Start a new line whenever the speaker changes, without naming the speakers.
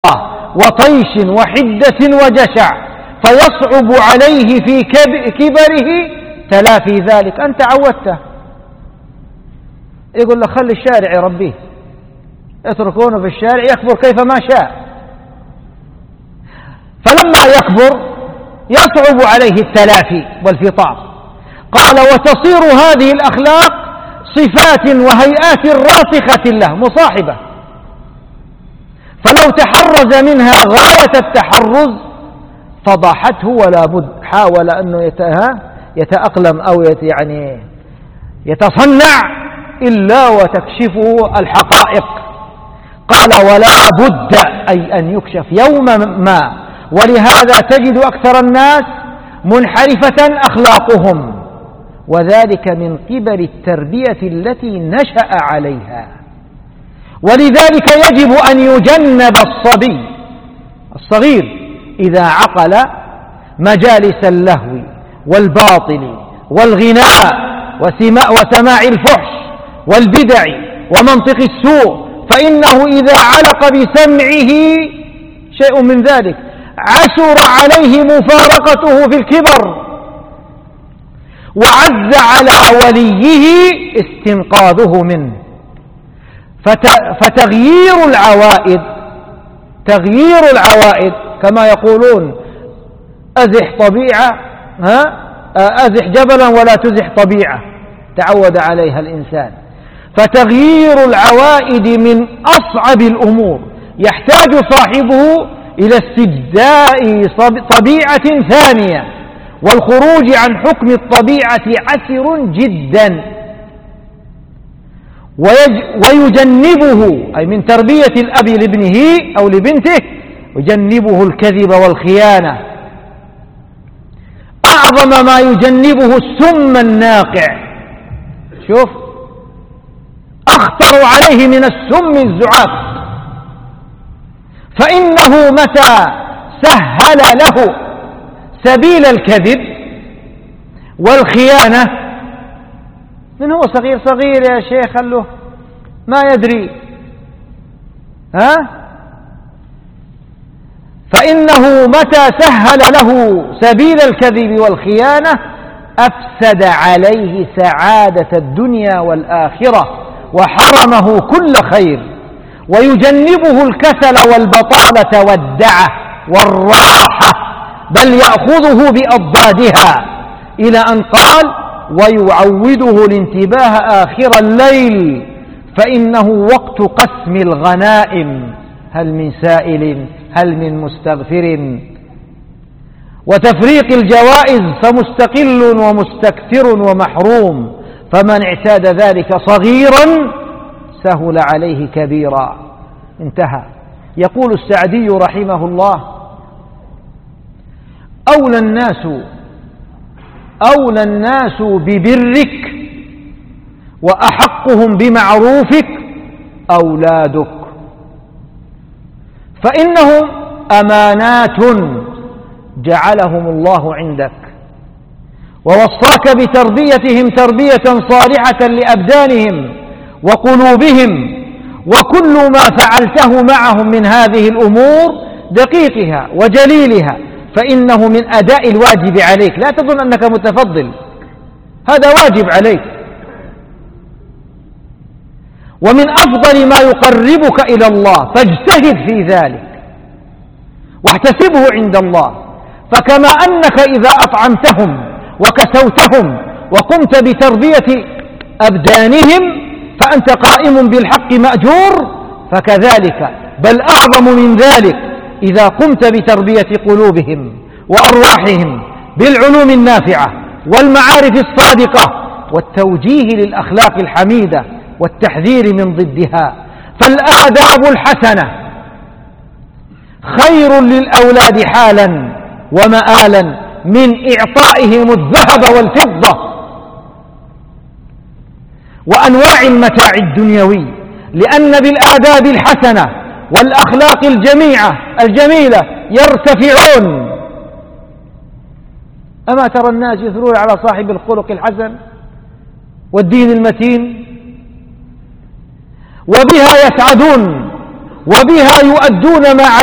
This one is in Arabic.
وطيش وحدة وجشع، فيصعب عليه في كبره تلافي ذلك. أنت عودته، يقول له خلي الشارع يربيه، اتركونه في الشارع يكبر كيف ما شاء. فلما يكبر يصعب عليه التلافي والفطام. قال وتصير هذه الأخلاق صفات وهيئات راسخة له مصاحبة، فلو تحرز منها غاية التحرز فضاحته ولا بد، حاول أنه يتأقلم أو يعني يتصنع إلا وتكشفه الحقائق. قال ولا بد أي أن يكشف يوما ما، ولهذا تجد أكثر الناس منحرفة أخلاقهم، وذلك من قبل التربية التي نشأ عليها. ولذلك يجب أن يجنب الصبي الصغير إذا عقل مجالس اللهو والباطل والغناء وسماع الفحش والبدع ومنطق السوء، فإنه إذا علق بسمعه شيء من ذلك عسر عليه مفارقته في الكبر، وعز على وليه استنقاذه منه. فتغيير العوائد كما يقولون أزح طبيعة أزح جبلا ولا تزح طبيعة، تعود عليها الإنسان. فتغيير العوائد من أصعب الأمور، يحتاج صاحبه إلى استبداء طبيعة ثانية، والخروج عن حكم الطبيعة عسر جدا. ويجنبه أي من تربية الأب لابنه أو لبنته، يجنبه الكذب والخيانة. أعظم ما يجنبه السم الناقع، شوف أخطر عليه من السم الزعاف، فإنه متى سهل له سبيل الكذب والخيانة من هو صغير يا شيخ خلوه ما يدري فإنه متى سهل له سبيل الكذب والخيانة أفسد عليه سعادة الدنيا والآخرة وحرمه كل خير، ويجنبه الكسل والبطالة والدعة والراحة، بل يأخذه بأضدادها، إلى أن قال ويعوده الانتباه آخر الليل، فإنه وقت قسم الغنائم، هل من سائل هل من مستغفر، وتفريق الجوائز، فمستقل ومستكثر ومحروم، فمن اعتاد ذلك صغيرا سهل عليه كبيرا. انتهى. يقول السعدي رحمه الله أولى الناس ببرك وأحقهم بمعروفك أولادك، فإنهم أمانات جعلهم الله عندك، ووصاك بتربيتهم تربية صالحة لأبدانهم وقلوبهم، وكل ما فعلته معهم من هذه الأمور دقيقها وجليلها فإنه من أداء الواجب عليك، لا تظن أنك متفضل، هذا واجب عليك، ومن أفضل ما يقربك إلى الله، فاجتهد في ذلك واحتسبه عند الله. فكما أنك إذا أطعمتهم وكسوتهم وقمت بتربية أبدانهم فأنت قائم بالحق مأجور، فكذلك بل أعظم من ذلك إذا قمت بتربية قلوبهم وأرواحهم بالعلوم النافعة والمعارف الصادقة والتوجيه للأخلاق الحميدة والتحذير من ضدها. فالآداب الحسنة خير للأولاد حالا ومآلا من إعطائهم الذهب والفضة وأنواع المتاع الدنيوي، لأن بالآداب الحسنة والأخلاق الجميلة يرتفعون. أما ترى الناس يثنون على صاحب الخلق الحسن والدين المتين، وبها يسعدون وبها يؤدون ما